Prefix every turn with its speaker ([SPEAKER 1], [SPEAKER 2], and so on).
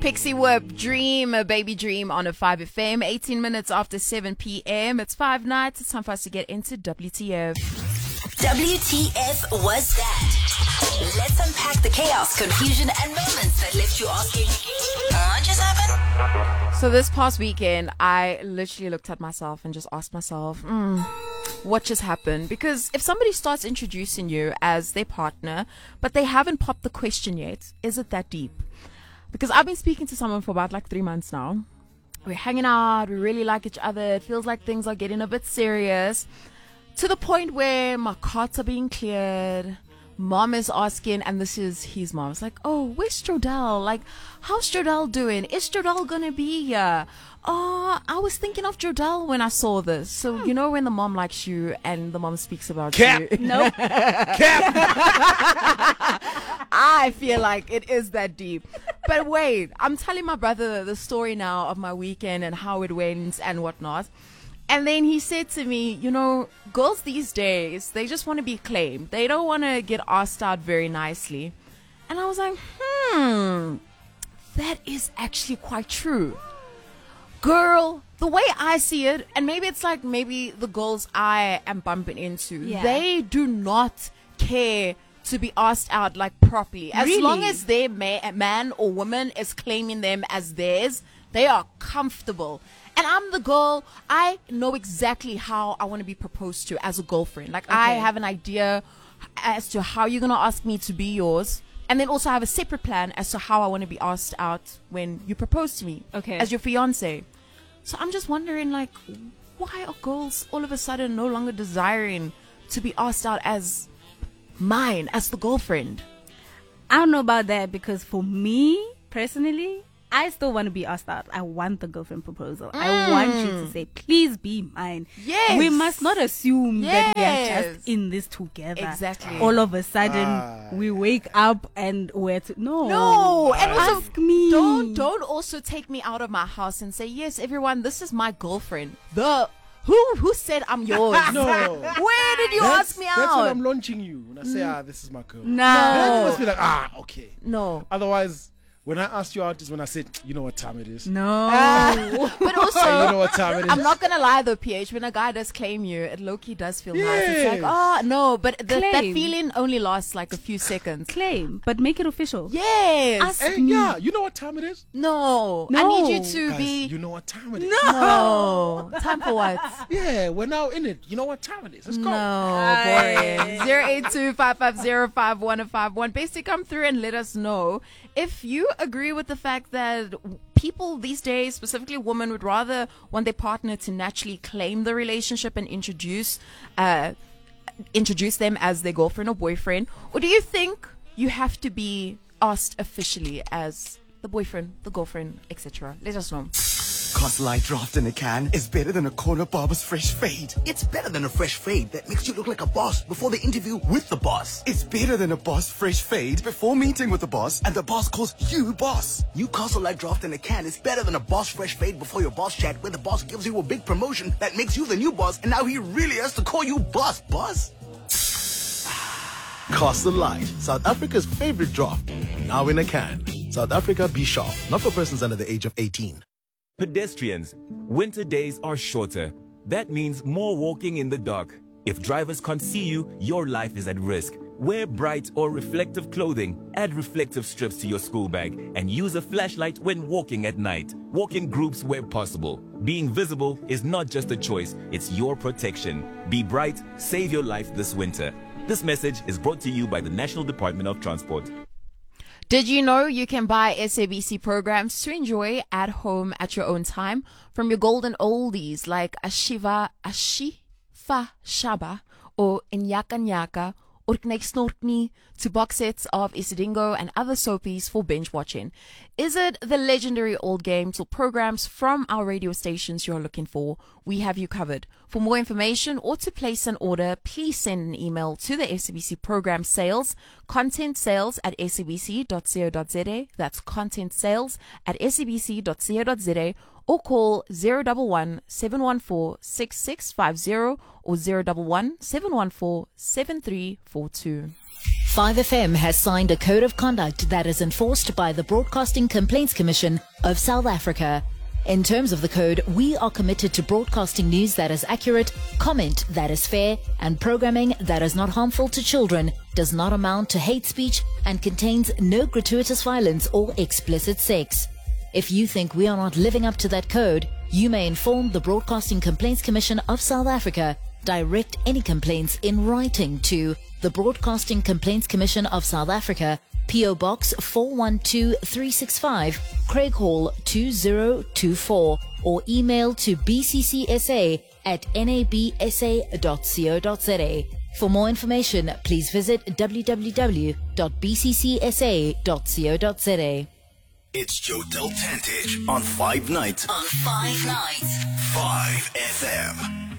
[SPEAKER 1] Pixie Whip, Dream, a Baby Dream on a 5FM, 18 minutes after 7 p.m. It's 5 nights. It's time for us to get into WTF.
[SPEAKER 2] WTF was that? Let's unpack the chaos, confusion, and moments that left you asking, what just happened?
[SPEAKER 1] So this past weekend, I literally looked at myself and just asked myself, what just happened? Because if somebody starts introducing you as their partner, but they haven't popped the question yet, is it that deep? Because I've been speaking to someone for about 3 months now. We're hanging out. We really like each other. It feels like things are getting a bit serious. To the point where my cards are being cleared. Mom is asking, and this is his mom. It's like, oh, where's Jodelle? Like, how's Jodelle doing? Is Jodelle going to be here? Oh, I was thinking of Jodelle when I saw this. So, you know when the mom likes you and the mom speaks about you?
[SPEAKER 3] Nope.
[SPEAKER 1] Cap. I feel like it is that deep. But wait, I'm telling my brother the story now of my weekend and how it went and whatnot. And then he said to me, you know, girls these days, they just want to be claimed. They don't want to get asked out very nicely. And I was like, that is actually quite true. Girl, the way I see it, and maybe it's like maybe the girls I am bumping into, they do not care to be asked out like properly. As long as their man or woman is claiming them as theirs, they are comfortable. And I'm the girl, I know exactly how I want to be proposed to as a girlfriend. Like, I have an idea as to how you're going to ask me to be yours. And then also I have a separate plan as to how I want to be asked out when you propose to me as your fiance. So I'm just wondering, like, why are girls all of a sudden no longer desiring to be asked out as mine, as the girlfriend?
[SPEAKER 3] I don't know about that, because for me, personally, I still want to be asked out. I want the girlfriend proposal. I want you to say, please be mine.
[SPEAKER 1] Yes.
[SPEAKER 3] We must not assume that we are just in this together.
[SPEAKER 1] Exactly.
[SPEAKER 3] All of a sudden, we wake up and we're No.
[SPEAKER 1] No. And also,
[SPEAKER 3] ask me.
[SPEAKER 1] Don't also take me out of my house and say, yes, everyone, this is my girlfriend. Who said I'm yours?
[SPEAKER 4] No.
[SPEAKER 1] Where did you ask me out?
[SPEAKER 4] That's when I'm launching you. When I say, this is my girl.
[SPEAKER 3] No.
[SPEAKER 4] Then you must be like, okay.
[SPEAKER 1] No.
[SPEAKER 4] Otherwise, when I asked you out is when I said, you know what time it is.
[SPEAKER 3] No.
[SPEAKER 1] But also,
[SPEAKER 4] you know what time it is.
[SPEAKER 1] I'm not going to lie though, PH, when a guy does claim you, it low-key does feel nice. It's like, no, but that feeling only lasts like a few seconds.
[SPEAKER 3] Claim, but make it official.
[SPEAKER 1] Yes.
[SPEAKER 3] Ask me.
[SPEAKER 4] Yeah, you know what time it is?
[SPEAKER 1] No. I need you to
[SPEAKER 4] Guys,
[SPEAKER 1] be...
[SPEAKER 4] you know what time it is?
[SPEAKER 1] No. Time for what?
[SPEAKER 4] Yeah, we're now in it. You know what time it is? Let's go.
[SPEAKER 1] No, boring. 082-550-5151. Basically, come through and let us know if you agree with the fact that people these days, specifically women, would rather want their partner to naturally claim the relationship and introduce them as their girlfriend or boyfriend, or do you think you have to be asked officially as the boyfriend, the girlfriend, etc.? Let us know.
[SPEAKER 5] Castle Light Draft in a can is better than a corner barber's fresh fade.
[SPEAKER 6] It's better than a fresh fade that makes you look like a boss before the interview with the boss.
[SPEAKER 5] It's better than a boss fresh fade before meeting with the boss and the boss calls you boss.
[SPEAKER 6] Newcastle Light Draft in a can is better than a boss fresh fade before your boss chat, where the boss gives you a big promotion that makes you the new boss, and now he really has to call you boss.
[SPEAKER 7] Castle Light, South Africa's favorite draft. Now in a can. South Africa, be sharp. Not for persons under the age of 18.
[SPEAKER 8] Pedestrians, winter days are shorter. That means more walking in the dark. If drivers can't see you, your life is at risk. Wear bright or reflective clothing, add reflective strips to your school bag, and use a flashlight when walking at night. Walk in groups where possible. Being visible is not just a choice, it's your protection. Be bright, save your life this winter. This message is brought to you by the National Department of Transport.
[SPEAKER 1] Did you know you can buy SABC programs to enjoy at home at your own time from your golden oldies like Ashifa Shaba or Nyaka Nyaka or Knek Snorkni to box sets of Isidingo and other soapies for binge watching? Is it the legendary old games or programs from our radio stations you're looking for? We have you covered. For more information or to place an order, please send an email to the SABC program sales, content sales at sabc.co.za. That's content sales at sabc.co.za, or call 011 714 6650 or 011 714 7342.
[SPEAKER 2] 5FM has signed a code of conduct that is enforced by the Broadcasting Complaints Commission of South Africa. In terms of the code, we are committed to broadcasting news that is accurate, comment that is fair, and programming that is not harmful to children, does not amount to hate speech, and contains no gratuitous violence or explicit sex. If you think we are not living up to that code, you may inform the Broadcasting Complaints Commission of South Africa. Direct any complaints in writing to the Broadcasting Complaints Commission of South Africa, P.O. Box 412365, Craig Hall 2024, or email to bccsa@nabsa.co.za. For more information, please visit www.bccsa.co.za.
[SPEAKER 9] It's Jodel Tentage on 5 Nights.
[SPEAKER 2] 5 FM.